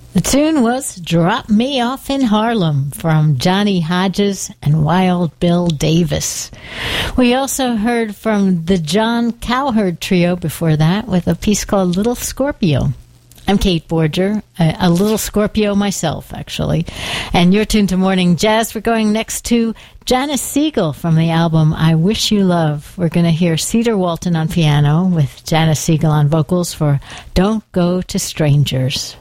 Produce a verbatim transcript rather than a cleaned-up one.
The tune was Drop Me Off in Harlem from Johnny Hodges and Wild Bill Davis. We also heard from the John Cowherd Trio before that with a piece called Little Scorpio. I'm Kate Borger, a, a little Scorpio myself, actually. And you're tuned to Morning Jazz. We're going next to Janice Siegel from the album I Wish You Love. We're going to hear Cedar Walton on piano with Janice Siegel on vocals for Don't Go to Strangers.